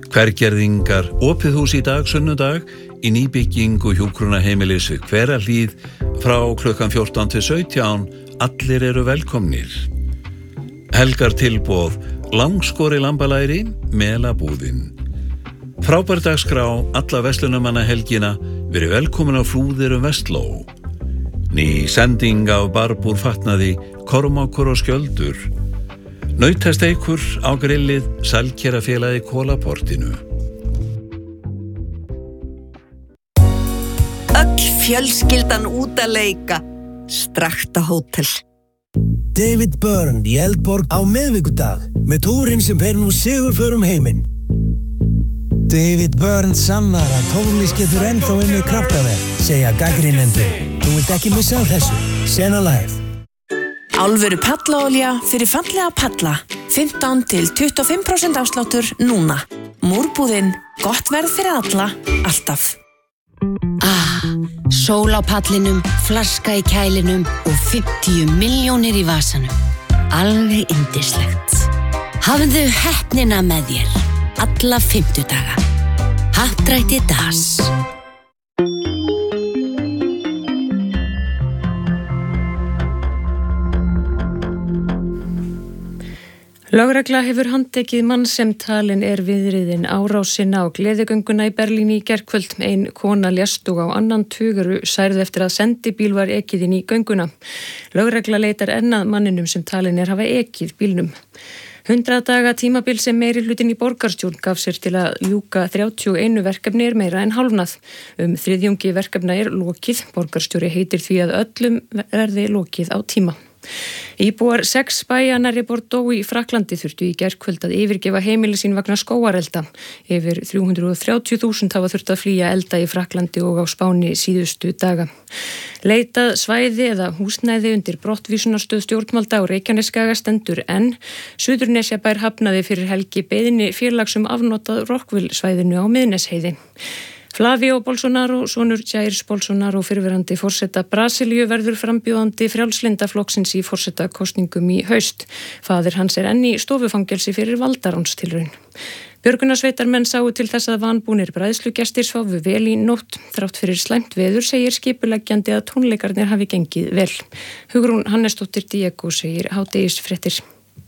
Hvergerðingar opið hús í dag sunnudag í nýbyggingu hjúkrunarheimilis við Hverahlíð frá klukkan 14 til 17. Allir eru velkomnir. Helgar tilboð, langskori lambalæri, melabúðin. Frábær dagskrá alla verslunamanna helgina, verið velkomin á Flúðir Vestló. Ný sending af barbúr fatnaði, kormákur og skjöldur. Nautasteikur á grillið, Sælkerafélagi Kólaportinu. Öll fjölskyldan út að leika. Strakta hótel. David Byrne í Eldborg á miðvikudag með túrinn sem fer nú sigurför heiminn. David Byrne sannar að tónlist getur ennþá unnið kraftaverk, segja gagnrýnendur. Þú vilt ekki missa af þessu. Sena Live. Alvöru pallaolía fyrir fallega palla. 15 til 25% afsláttur núna. Múrbúðin, gott verð fyrir alla, alltaf. Sól á pallinum, flaska í kælinum og 50 milljónir í vasanum. Alveg yndislegt. Hafðu heppnina með þér. Alla 50 daga. Happdrætti Das. Lögregla hefur handtekið mann sem talin viðriðin árásina á gleðigönguna í Berlín í gærkvöld. Ein kona lést og á annan tuguru særð eftir að sendibíl var ekið inn í gönguna. Lögregla leitar enn að manninum sem talin hafa ekið bílnum. 100 daga tímabil sem meiri hlutin í borgarstjórn gaf sér til að ljúka 31 verkefni meira en hálfnað. Þriðjungi verkefna lokið. Borgarstjóri heitir því að öllum verði lokið á tíma. Íbúar 6 bæja nærri Bordeaux í Frakklandi þurftu í gærkvöld að yfirgefa heimili sín vegna skógarelda. Yfir 330.000 hafa þurft að flýja elda í Frakklandi og á Spáni síðustu daga. Leitað svæði eða húsnæði undir brottvísunarstöð stjórnvalda á Reykjanesskaga stendur enn. Suðurnesjabær hafnaði fyrir helgi beiðni félags afnotað Rockville svæðinu á Miðnesheiði. Flavio Bolsonaro, sonur Jairs Bolsonaro, fyrrverandi forseta Brasilíu verður frambjóðandi frjálslynda flokksins í forsetakosningum í haust. Faðir hans enn í stofufangelsi fyrir valdaránstilraun. Björgunarsveitarmenn sáu til þess að vanbúnir bræðslugestir sváfu vel í nótt. Þrátt fyrir slæmt veður segir skipuleggjandi að tónleikarnir hafi gengið vel. Hugrún Hannesdóttir Diego segir hádegisfréttir.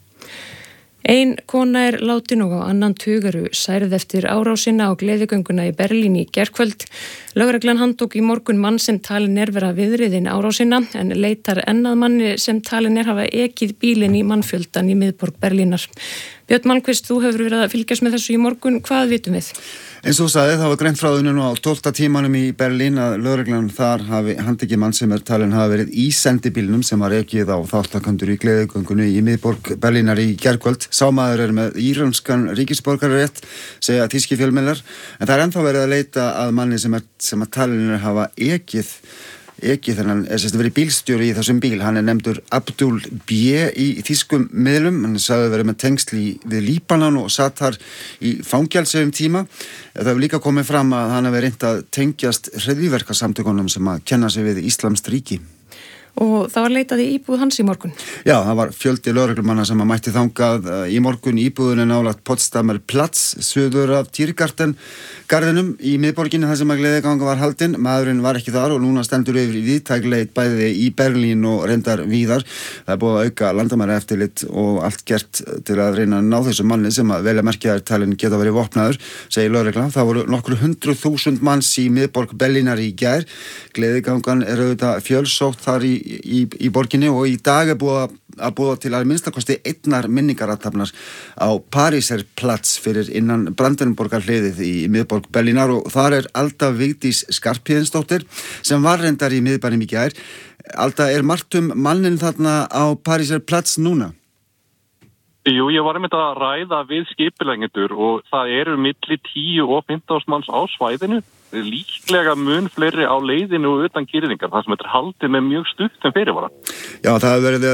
Ein kona látin og á annan tuguru særð eftir árásina á gleðigönguna í Berlín í gærkvöld. Lögreglan handtók í morgun mann sem talin vera viðriðin árásina en leitar enn að manni sem talin hafa ekið bílinn í mannfjöldan í miðborg Berlínar. Björn Malmquist, þú hefur verið að fylgjast með þessu í morgun. Hvað vitum við? Eins og þú sagði, það var greint frá því nú á 12. tímanum í Berlín að lögreglan þar hafi handtekið mann sem talin hafa verið í sendibílnum sem var ekið á þáttakandur í gleðigöngunni í miðborg Berlínar í gærkvöld. Sá maður með íranskan ríkisborgararétt, segja þýski fjölmiðlar, en það ennþá verið að leita að manni sem að talin hafa ekið þennan, verið bílstjóri í þessum bíl. Hann nefndur Abdul B. í þýskum miðlum. Hann sagði verið með tengsl við Líbanon og satt þar í fangelsi tíma. Það hefur líka komið fram að hann hefur reynt að tengjast hryðjuverkasamtökunum sem að kenna sig við Íslamskt ríki. Og það var leitað í íbúð hans í morgun? Já, það var fjöldi lögreglumanna sem að mætti þangað í morgun. Íbúðin nálægt Potsdamer Platz, suður af Tiergartenum í miðborginni þar sem að gleðiganga var haldin. Maðurinn var ekki þar og núna stendur yfir í víðtæk leit bæði í Berlín og reyndar víðar. Það búið að auka landamæraeftirlit og allt gert til að reyna að ná þessu manni sem að velja merkjaðar talin geta verið vopnaður, segir lögreglan. Það voru nokkru 100.000 manns í miðborg Berlínar í gær. Gleðigangan auðvitað fjölsótt þar í borginni og í dag búið að búa til að minnstakosti einnar minningarathafnar á Paríser Platz fyrir innan Brandenburgar hliðið í miðborg Berlínar og þar Alda Vigdís Skarphéðinsdóttir sem var reyndar í miðbænum í gær. Alda, margt mannin þarna á Paríser Platz núna? Jú, ég var einmitt að ræða við skipuleggjendur og það eru milli 10 og 15 manns á svæðinu. Líklega mun fleiri á leiðinu og utan girðingar, þar sem þetta haldið með mjög stuttum fyrirvara. Já, það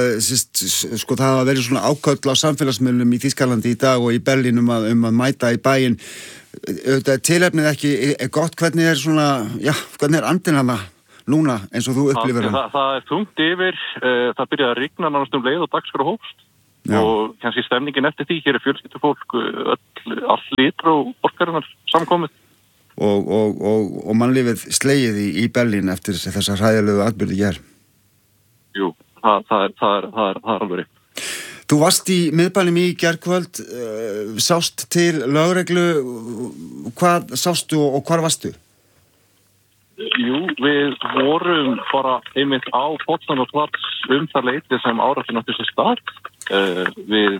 hafa verið svona áköll á samfélagsmiðlum í Þýskalandi í dag og í Berlín um að mæta í bæinn. Tilefnið ekki gott, hvernig hvernig andinn hana núna eins og þú upplifir hann? Það þungt yfir, það byrjaði að rigna nánast leið og dagskrá hófst. og kannski stemningin eftir því, hér fjölskyldufólk all litur og borgarinnar samkomið. Og mannlífið slegið í Berlín eftir þessar hræðilegu atburði hér. Jú, það er alveg rétt. Þú varst í miðbænum í gærkvöld, sást til lögreglu, hvað sástu og hvar varstu? Jú, við vorum bara einmitt á Potsdamer Platz það leyti sem árásinn átti sér stað. Við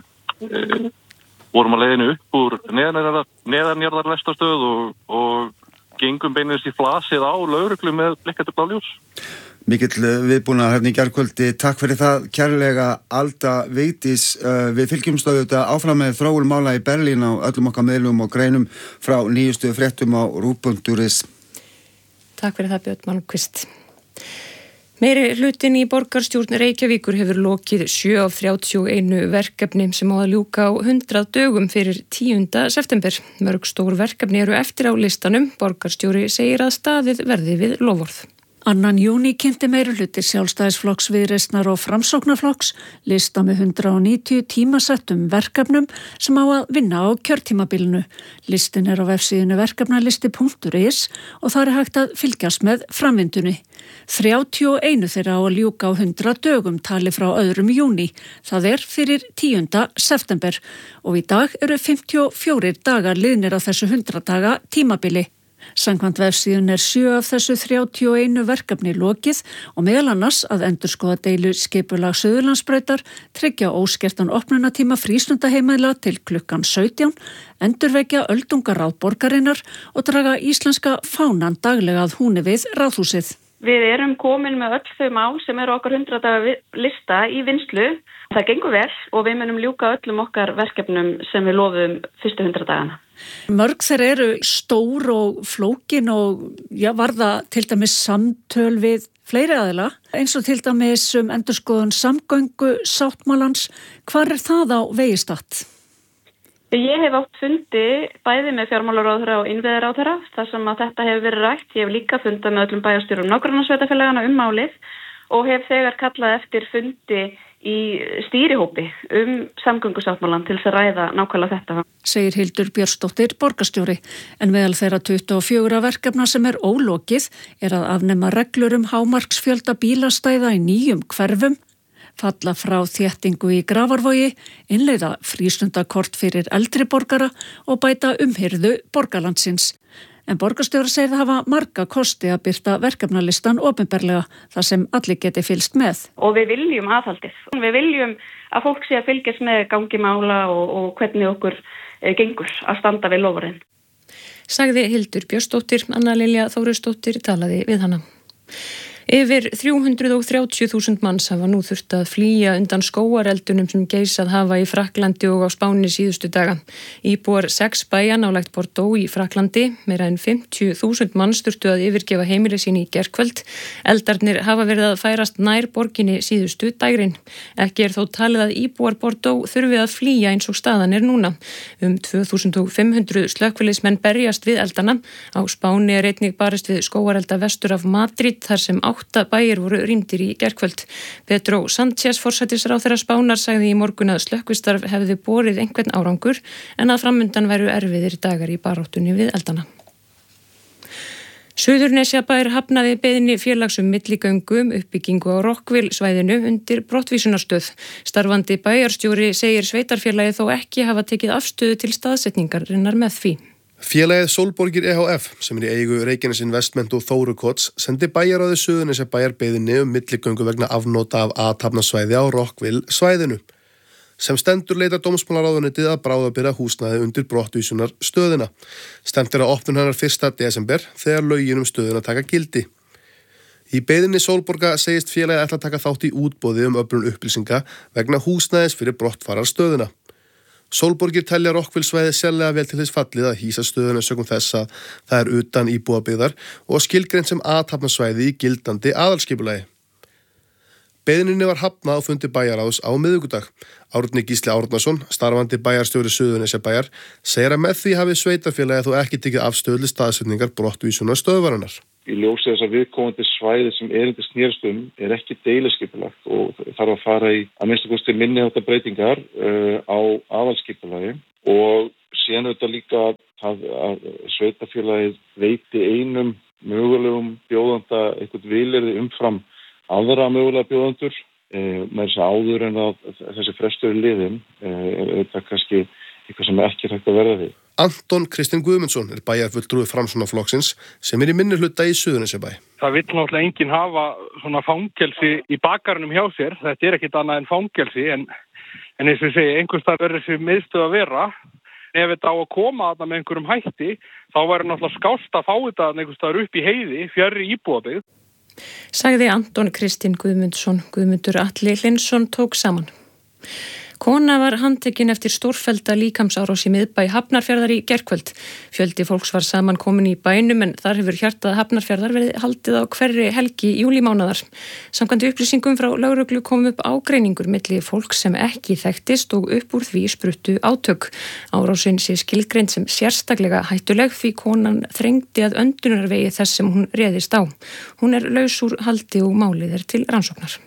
vorum að leiðinu upp úr neðanjarðar lestarstöð og gengum beinist í flasið á lögreglu með blikkandi bláljós. Mikill viðbúna hérna í gærkvöldi. Takk fyrir það kærlega, Alda Vigdís. Við fylgjumst auðvitað áfram með þróun mála í Berlín á öllum okkar miðlum og greinum frá nýjustu fréttum á RÚV.is. Takk fyrir það, Björn Malmqvist. Meiri hlutin í borgarstjórn Reykjavíkur hefur lokið 7 af 31 verkefni sem á að ljúka á 100 dögum fyrir 10. september. Mörg stór verkefni eru eftir á listanum. Borgarstjóri segir að staðið verði við loforð. 2. júní kynnti meirihluti Sjálfstæðisflokks, Viðreisnar og Framsóknarflokks lista með 190 tímasettum verkefnum sem á að vinna á kjörtímabilinu. Listin er á vefsíðunni verkefnalisti.is og þar er hægt að fylgjast með framvindunni. 31 þeirra á að ljúka á 100 dögum tali frá 2. júní. Það er fyrir 10. september og í dag eru 54 dagar liðnir á þessu 100 daga tímabili. Samkvæmt vefsíðun er 7 af þessu 31 verkefni lokið og meðal annars að endurskoða deilu skipulag Suðurlandsbrautar, tryggja óskertan opnunartíma frístundaheimæla til klukkan 17, endurvekja öldungaráð borgarinnar og draga íslenska fánan daglega að húni við ráðhúsið. Við erum komin með öll þau mál sem eru okkar 100 daga lista í vinnslu. Það gengur vel og við munum ljúka öllum okkar verkefnum sem við lofum fyrstu 100 dagana. Mörg þeir eru stór og flókin og varða til dæmis samtöl við fleiri aðila, eins og til dæmis endurskoðun samgöngu sáttmálans. Hvar er það á vegi statt? Ég hef átt fundi bæði með fjármálaráðherra og innviðaráðherra þar sem að þetta hefur verið rætt. Ég hef líka fundað með öllum bæjarstjórum nágrannasveitarfélagana málið og hef þegar kallað eftir fundi í stýrihópi samgöngusáttmálan til þess að ræða nákvæmlega þetta. Segir Hildur Björnsdóttir, borgarstjóri, en meðal þeirra 24 verkefna sem er ólokið er að afnema reglur hámarksfjölda bílastæða í nýjum hverfum, falla frá þéttingu í Grafarvogi, innleiða frístundakort fyrir eldri borgara og bæta umhirðu borgarlandsins. En borgarstjóri segir það hafa marga kosti að birta verkefnalistan opinberlega þar sem allir geti fylgst með. Og við viljum aðhaldið. Við viljum að fólk sé að fylgjast með gangi mála og hvernig okkur gengur að standa við loforðin. Sagði Hildur Björnsdóttir, Anna Lilja Þórisdóttir talaði við hana. Yfir 330.000 manns hafa nú þurft að flýja undan skógareldunum sem geisað hafa í Frakklandi og á Spáni síðustu daga. Íbúar 6 bæja nálægt Bordeaux í Frakklandi, meira en 50.000 manns þurftu að yfirgefa heimili sín í gærkvöld. Eldarnir hafa verið að færast nær borginni síðustu dægrin. Ekki er þó talið að íbúar Bordeaux þurfi að flýja eins og staðan er núna. 2500 slökkvilismenn berjast við eldana. Á Spáni er einnig barist við skógarelda vestur af Madrid þar sem 8 bæir voru rýmdir í gærkvöld. Pedro Sánchez, forsætisráðherra Spánar, sagði í morgun að slökkvistarf hefði borið einhvern árangur en að framundan væru erfiðir dagar í baráttunni við eldana. Suðurnesjabær hafnaði beiðni félags milligöngu uppbyggingu á Rockville svæðinu undir brottvísunarstöð. Starfandi bæjarstjóri segir sveitarfélagið þó ekki hafa tekið afstöðu til staðsetningarinnar með því. Félagið Sólborgir EHF, sem er í eigu Reykjanes Investment og Þórukots, sendi bæjaráði Suðurnesjabæjar beiðni milligöngu vegna afnota af athafnasvæði á Rockville svæðinu. Sem stendur leitar dómsmálaráðuneytið að bráðabirgða húsnæði undir brottvísunar stöðina. Stefnt er að opnun hennar 1. desember þegar lögin stöðina taka gildi. Í beiðinni Sólborga segist félagið ætla að taka þátt í útboði öflun upplýsinga vegna húsnæðis fyrir brottfarar stöðina. Sólborgir telja Rockville svæði sérlega vel til þess fallið að hýsa stöðuna sögum þess að það er utan íbúabyggðar og skilgreint sem athafnasvæði í gildandi aðalskipulagi. Beiðninni var hafnað á fundi bæjarráðs á miðvikudag. Árni Gísli Árnason, starfandi bæjarstjóri Suðurnesjabæjar, segir að með því hafi sveitarfélagið þó ekki tekið afstöðu til staðsetningar brottvísunar stöðvarinnar. Í ljósi þess að viðkomandi svæði sem erindi snerist ekki deiliskipulagt og þarf að fara í að minnsta kosti minni háttar breytingar á aðalskipulagi og síðan auðvitað líka að sveitarfélagið veiti einum mögulegum bjóðanda eitthvað vilyrði umfram aðra mögulega bjóðandur með þess að áður en að þessi frestur í liðin þetta kannski eitthvað sem ekki hægt að verða því. Anton Kristinn Guðmundsson bæjarfulltrúi Framsóknarflokksins sem í minnihluta í Suðurnesjabæ. Það vill náttúrulega enginn hafa svona fangelsi í bakarnum hjá sér. Þetta ekkert annað en fangelsi en eins og ég segi, einhvers staðar verður þessi miðstöð að vera. Ef þetta á að koma þarna með einhverjum hætti, þá verður náttúrulega skást að fá þetta einhvers staðar upp í heiði, fjarri íbúðabyggð. Sagði Anton Kristinn Guðmundsson. Guðmundur Atli Hlynsson tók saman. Kona var handtekin eftir stórfellda líkamsárás í miðbæ Hafnarfjarðar í gærkvöld. Fjöldi fólks var saman komin í bænum en þar hefur hjartað Hafnarfjarðar verið haldið á hverri helgi júlímánaðar. Samkvæmt upplýsingum frá lögreglu kom upp ágreiningur milli fólks sem ekki þekktist og upp úr því spruttu átök. Árásin sé skilgreind sem sérstaklega hættuleg því konan þrengdi að öndunarvegi þess sem hún réðist á. Hún laus úr haldi og málið til rannsóknar.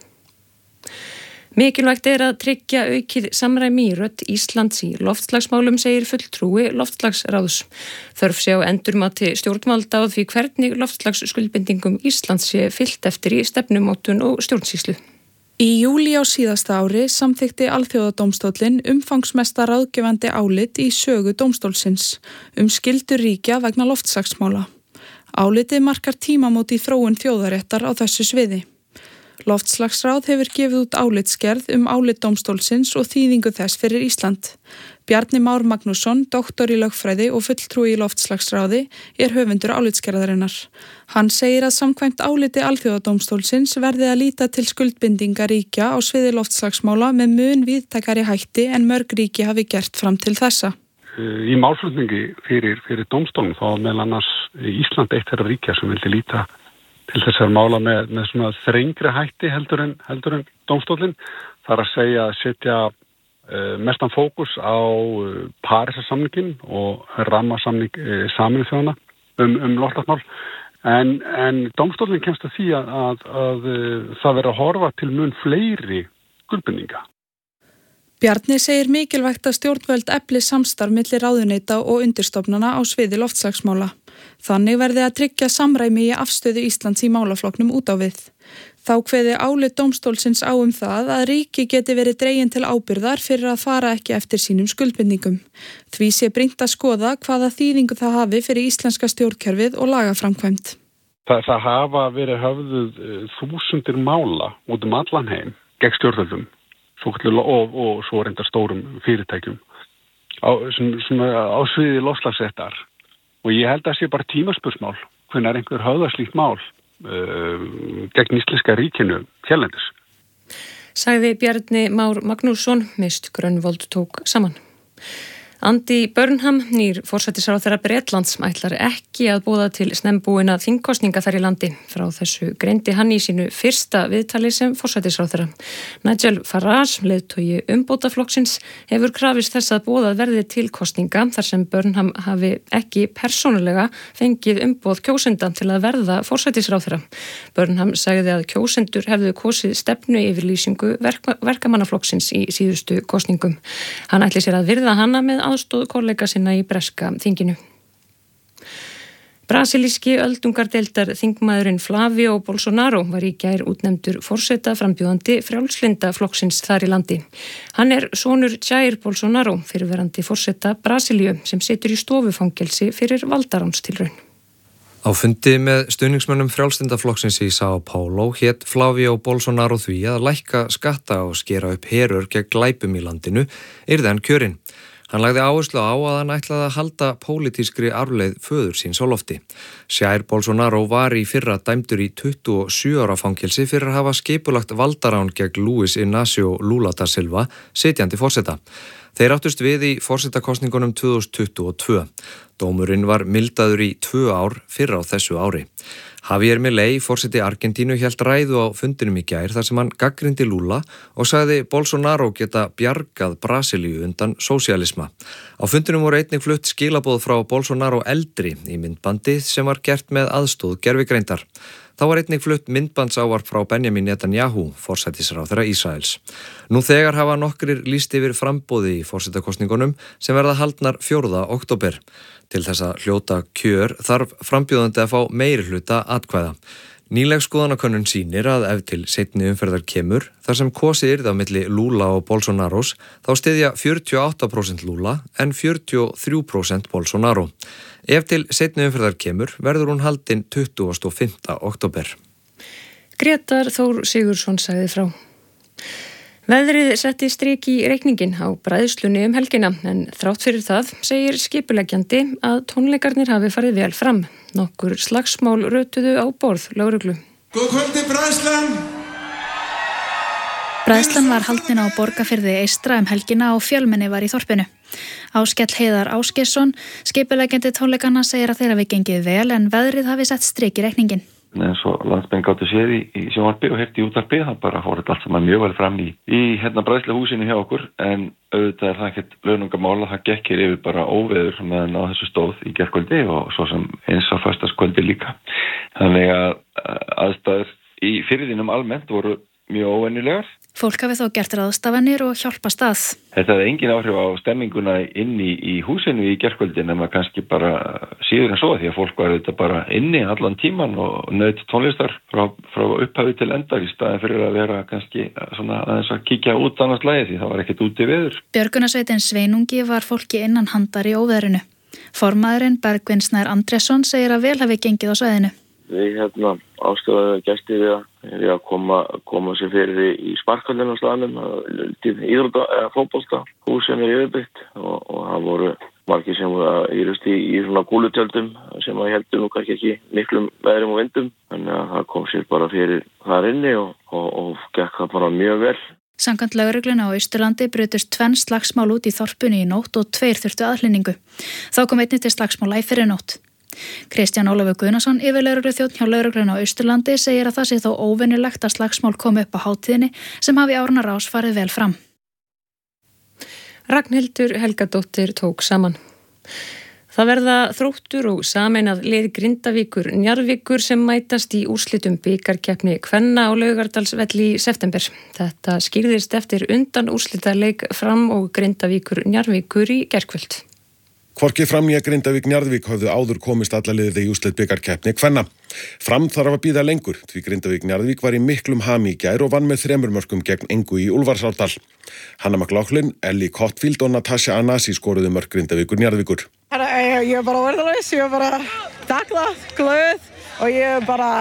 Mikilvægt að tryggja aukið samræmi í rödd Íslands í loftslagsmálum, segir fulltrúi loftslagsráðs. Þörf sé á endurmati stjórnvalda á því hvernig loftslagsskuldbindingum Íslands sé fylgt eftir í stefnumótun og stjórnsýslu. Í júlí á síðasta ári samþykkti Alþjóðadómstóllinn umfangsmesta ráðgefandi álit í sögu dómstólsins skyldur ríkja vegna loftslagsmála. Álitið markar tímamót í þróun þjóðaréttar á þessu sviði. Loftslagsráð hefur gefið út álitsgerð álit dómstólsins og þýðingu þess fyrir Ísland. Bjarni Már Magnússon, doktor í lögfræði og fulltrúi í loftslagsráði, höfundur álitsgerðarinnar. Hann segir að samkvæmt áliti Alþjóðadómstólsins verði að líta til skuldbindinga ríkja á sviði loftslagsmála með mun víðtækari hætti en mörg ríki hafi gert fram til þessa. Í málflutningi fyrir dómstólum þá meðal annars Ísland eitt þeirra ríkja sem vildi líta til þess að mála með svona þrengri hætti heldur en dómstólinn. Það að segja að setja mestan fókus á Parísarsamninginn og rammasamning Sameinuðu þjóðanna loftslagsmál. En dómstólinn kemst að því að það verður að horfa til mun fleiri skuldbindinga. Bjarni segir mikilvægt að stjórnvöld efli samstarf milli ráðuneyta og undirstofnana á sviði loftslagsmála. Þannig verði að tryggja samræmi í afstöðu Íslands í málaflokknum út á við. Þá kveði álit dómstólsins á það að ríki geti verið dregin til ábyrgðar fyrir að fara ekki eftir sínum skuldbindningum. Því sé brýnt að skoða hvaða þýðingu það hafi fyrir íslenska stjórnkerfið og lagaframkvæmd. Það hafa verið höfðuð þúsundir mála út allan heim gegn stjórnvöldum og svo reyndar stórum fyrirtækjum á sviði loftslagsréttar. Og ég held að það sé bara tímaspursmál hvenær einhver höfðar slíkt mál gegn íslenska ríkinu hérlendis. Sagði Bjarni Már Magnússon, Mist Grönvold tók saman. Andy Burnham, nýr forsætisráðherra Bretlands, ætlar ekki að boða til snembúinna þingkosninga þar í landi. Frá þessu greindi hann í sínu fyrsta viðtali sem forsætisráðherra. Nigel Farage, leiðtogi umbótaflokksins, hefur krafist þess að boðað verði til kosninga þar sem Burnham hafi ekki persónulega fengið umboð kjósenda til að verða forsætisráðherra. Burnham sagði að kjósendur hefðu kosið stefnu yfirlýsingu verkamannaflokksins í síðustu kosningum. Hann ætli sér að virða hana með aðstóð kollega sinna í breska þinginu. Brasilíski öldungardeildar þingmaðurinn Flavio Bolsonaro var í gær útnefndur forseta frambjóðandi frjálslynda flokksins þar í landi. Hann sonur Jair Bolsonaro, fyrrverandi forseta Brasilíu, sem situr í stofufangelsi fyrir valdaránstilraun. Á fundi með stuðningsmönnum frjálslindaflokksins í São Paulo hét Flavio Bolsonaro því að lækka skatta og skera upp herör gegn glæpum í landinu yrði hann kjörinn. Hann lagði áherslu á að hann ætlaði að halda pólitískri arfleið föður síns á lofti. Jair Bolsonaro var í fyrra dæmdur í 27 ára fangelsi fyrir að hafa skipulagt valdarán gegn Luis Inácio Lula da Silva, sitjandi forseta. Þeir áttust við í forsetakosningunum 2022. Dómurinn var mildaður í 2 ár fyrr á þessu ári. Javier Milei, forseti Argentínu, hélt ræðu á fundinum í gær þar sem hann gagnrýndi Lula og sagði Bolsonaro geta bjargað Brasilíu undan sósíalisma. Á fundinum voru einnig flutt skilaboð frá Bolsonaro eldri í myndbandi sem var gert með aðstóð gervigreindar. Þá var einnig flutt myndbandsávarp frá Benjamin Netanyahu, forsætisráðherra Ísraels. Nú þegar hafa nokkrir lýst yfir framboði í forsetakosningunum sem verða haldnar 4. október. Til þess að hljóta kjör þarf frambjóðandi að fá meiri hluta atkvæða. Nýleg skoðanakönnun sýnir að ef til seinni umferðar kemur, þar sem kosið yrði á milli Lula og Bolsonaros, þá styðja 48% Lula en 43% Bolsonaro. Ef til seinni umferðar kemur, verður hún haldin 25. október. Grétar Þór Sigurðsson sagði frá. Veðrið setti strik í reikningin á bræðslunni helgina en þrátt fyrir það segir skipuleggjandi að tónleikarnir hafi farið vel fram. Nokkur slagsmál rötuðu á borð lögreglu. Góð kvöldi bræðslan! Bræðslan var haldin á Borgarfirði eystra helgina og fjölmenni var í þorpinu. Áskell Heiðar Ásgeirsson, skipuleggjandi tónleikanna, segir að þeir hafi gengið vel en veðrið hafi sett strik í reikningin. En svo landsmenn gáttu séð í sjónvarpi og heyrti í útvarpi, það bara fór þetta allt saman mjög vel fram í bræðslahúsinu hjá okkur, en auðvitað er það ekkert launungamála, það gekkir yfir bara óveður meðan á þessu stóð í gærkvöldi og svo sem eins á föstudagskvöldi líka. Þannig að aðstæður í firðinum almennt voru mjög óvenjulegar. Fólk hafi þó gert ráðstafanir og hjálpa stað. Þetta hefði engin áhrif á stemminguna inni í húsinu í gærkvöldi nema kannski bara síður en svo því að fólk var auðvitað bara inni allan tíman og naut tónlistar frá upphafi til endar í staðin fyrir að vera kannski svona aðeins að kíkja út annars lagi því það var ekkert úti veður. Björgunarsveitin Sveinungi var fólki innan handar í óveðrinu. Formaðurinn Bergvin Snær Andrésson segir að vel hafi gengið á svæðinu. Við ástofaði gesti við að koma sér fyrir í sparkallinu á staðnum, íþrótta eða fótbolta, hús sem yfirbyggt og það voru margir sem voru í svona gúlutjöldum sem að heldur nú kannski ekki miklum veðrum og vindum, þannig að það kom sér bara fyrir þar inni og gekk það bara mjög vel. Samkvæmt lögreglunni á Austurlandi brutust 2 slagsmál út í þorpinu í nótt og 2 þurftu aðhlynningu. Þá kom einnig til slagsmála í fyrrinótt. Kristján Ólafur Guðnason, yfirlögregluþjónn hjá lögreglunni á Austurlandi, segir að það sé þó óvenjulegt að slagsmál komi upp á hátíðinni sem hafi áranna rás farið vel fram. Ragnhildur Helgadóttir tók saman. Það verða Þróttur og sameinað lið Grindavíkur Njarðvíkur sem mætast í úrslitum bikarkeppni kvenna á Laugardalsvelli í september. Þetta skýrðist eftir undan úrslitaleik Fram og Grindavíkur Njarðvíkur í gærkvöld. Hvorki Fram né Grindavík Njarðvík höfðu áður komist alla liðið í úrslit bikarkeppni kvenna. Fram þarf að bíða lengur því Grindavík Njarðvík var í miklum hami í gær og vann með 3 mörkum gegn engu í Úlfarsárdal. Hanna McLaughlin, Ellie Kottfield og Natasha Anasi skoruðu mörk Grindavíkur Njarðvíkur. Ég er bara verðalaus, ég er bara þakklát, glöð og ég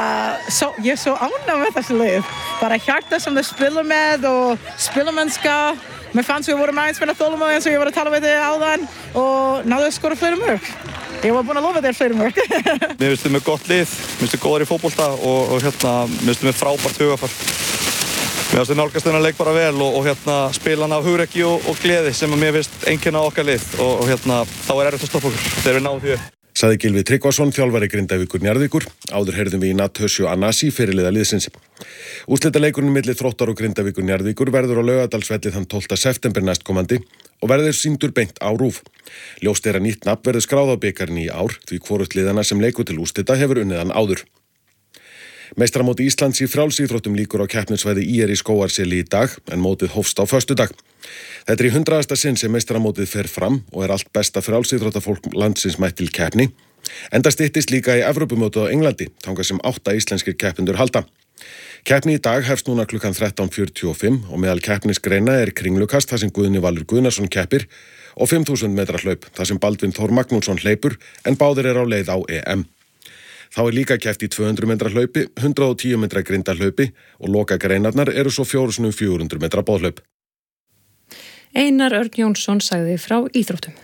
er svo ánægð með þessu lið. Bara hjarta sem þau spila með og spilamennska. Mér fannst við vorum aðeins með þolinmæði eins og ég var að tala við þig áðan og náðu að skora fleiri mörk. Ég var búin að lofa þér fleiri mörk. Mér finnst þið með gott lið, mér finnst þið góðar í fótbolta og mér finnst þið með frábært hugafar. Mér finnst þið nálgast þennan leik bara vel og spila hann af hugrekki og gleði sem mér finnst einkenna okkar lið og þá er erfitt að stoppa okkur þegar við náum því. Sagði Gylfi Tryggvason, þjálfari Grindavíkur Njarðvíkur. Áður heyrðum við í Natasha Anasi, fyrirliða liðsins. Úrslitaleikurinn milli Þróttar og Grindavíkur Njarðvíkur verður á Laugardalsvelli þann 12. september næstkomandi og verður sýndur beint á RÚV. Ljóst er að nýtt nafn verður skráð á bikarinn í ár því hvorugt liðana sem leikur til úrslita hefur unnið hann áður. Meistaramóti Íslands í frjálsíþróttum lýkur á keppnisvæði ÍR í Skógarseli í dag en mótið hófst á föstudag. Þetta er í 100. sinn sem meistaramótið fer fram og er allt besta frjálsíþróttafólk landsins mætt til keppni. Enda styttist líka í Evrópumótið á Englandi, þangað sem 8 íslenskir keppendur halda. Keppni í dag hefst núna klukkan 13:45 og meðal keppnisgreina er kringlukast þar sem Guðni Valur Guðnason keppir og 5000 metra hlaup þar sem Baldvin Þór Magnússon hleypur en báðir eru á leið á EM. Þá er líka keppt í 200 metra hlaupi, 110 metra grindahlaupi og lokagreinarnar eru svo 400 metra boðhlaup. Einar Örn Jónsson sagði frá íþróttum.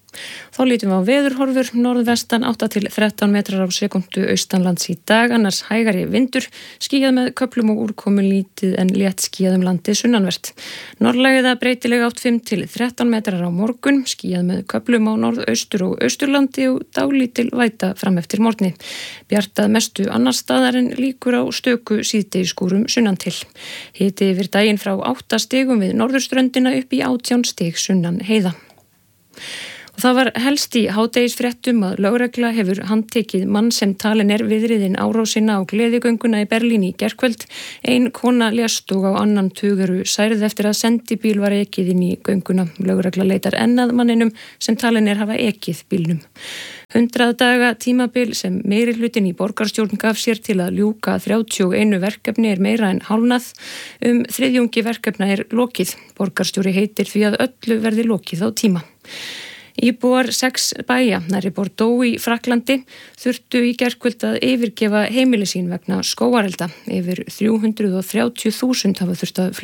Þá lítum við á veðurhorfur, norðvestan 8 til 13 metrar á sekundu austanlands í dag, annars hægari vindur, skýjað með köflum og úrkomu lítið en létt skýjað landið sunnanvert. Norðlægða breytilega 8 5 til 13 metrar á morgun, skýjað með köflum á norðaustur og austurlandi og dálítil væta fram eftir morgni. Bjartað mestu annars staðar en líkur á stöku síðdegisskúrum sunnan til. Hiti yfir daginn frá 8 stigum við norðurströndina upp í 18 stig sunnan heiða. Og það var helst í hádegisfréttum að lögregla hefur handtekið mann sem talin viðriðin árásina á gleðigönguna í Berlín í gærkvöld. Ein kona lést og á annan tuguru særð eftir að sendibíl var ekið inn í gönguna. Lögregla leitar enn að manninum sem talin hafa ekið bílnum. 100 daga tímabil sem meirihlutin í borgarstjórn gaf sér til að ljúka 31 verkefni meira en hálfnað. Þriðjungi verkefna lokið. Borgarstjóri heitir því að öllu verði lokið á tíma. Íbúar 6 bæja nærri Bordeaux í Frakklandi þurftu í gærkvöld að yfirgefa heimili sín vegna skógarelda. Yfir 330.000 hafa þurft að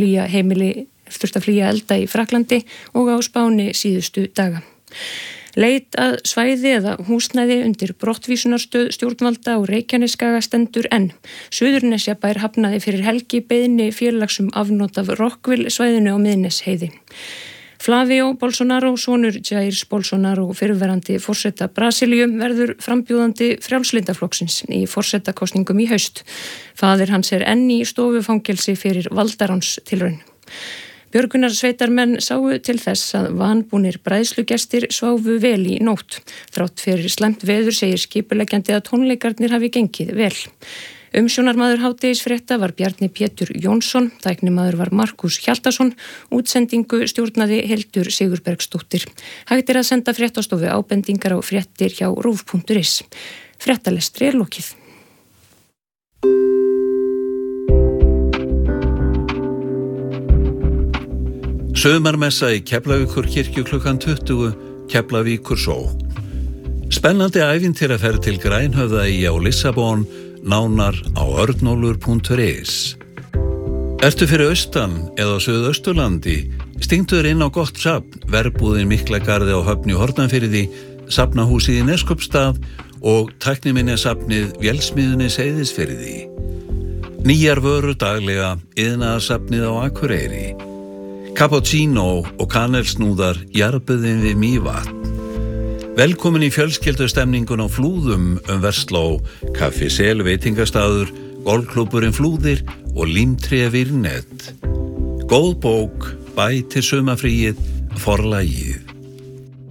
flýja elda í Frakklandi og á Spáni síðustu daga. Leit að svæði eða húsnæði undir brottvísunarstöð stjórnvalda og Reykjanesskaga stendur enn. Suðurnesjabær hafnaði fyrir helgi beiðni félags afnot af Rockville svæðinu á Miðnesheiði. Flavio Bolsonaro, sonur Jairs Bolsonaro, fyrrverandi forseta Brasilíu, verður frambjóðandi Frjálslyndaflokksins í forsetakosningum í haust. Faðir hans enn í stofufangelsi fyrir valdaránstilraun. Björgunarsveitarmenn sáu til þess að vanbúnir bræðslugestir sváfu vel í nótt. Þrátt fyrir slæmt veður segir skipuleggjandi að tónleikarnir hafi gengið vel. Umsjónarmaður hádegisfrétta var Bjarni Pétur Jónsson, tæknimaður var Markus Hjaltason, útsendingu stjórnaði Hildur Sigurbergsdóttir. Hægt að senda fréttastofu ábendingar á fréttir hjá rúv.is. Fréttalestri lokið. Sumarmessa í Keflavíkurkirkju klukkan 20, Keflavíkur sókn. Spennandi ævintýraferð til Grænhöfða í á Lissabon, nánar á örnólfur.is. Ertu fyrir austan eða á Suðausturlandi, stingtur inn á gott safn, verbúðin Miklagarði á Höfn í Hornafirði, safnahúsið í Neskopstað og tækniminjasafnið Vélsmiðjunni Seyðisfirði. Nýjar vörur daglega, iðnaðarsafnið á Akureyri. Cappuccino og kanelsnúðar jarðbuðin við Mývatn. Velkomin í fjölskyldustemningun á Flúðum Versló, Kaffi Sel veitingastaður, golfklúbburinn Flúðir og Límtré Virnet. Góð bók, bætir sumafríið, forlagið.